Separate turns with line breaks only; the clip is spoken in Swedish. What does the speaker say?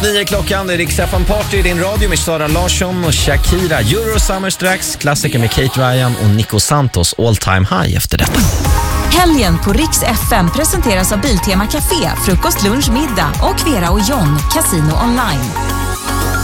9 klockan, det är Rix FM Party i din radio med Sara Larsson och Shakira. Eurosummer strax, klassiker med Kate Ryan och Nico Santos, All Time High efter detta.
Helgen på Rix FM presenteras av Biltema Café, frukost, lunch, middag och Vera och John, Casino Online.